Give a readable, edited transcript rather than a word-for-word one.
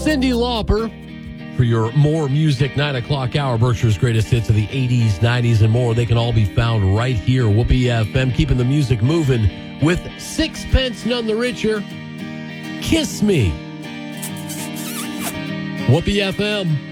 Cyndi Lauper for your More Music 9 o'clock hour. Berkshire's greatest hits of the 80s, 90s, and more. They can all be found right here. Whoopee FM, keeping the music moving with Sixpence None the Richer. Kiss Me. Whoopee FM.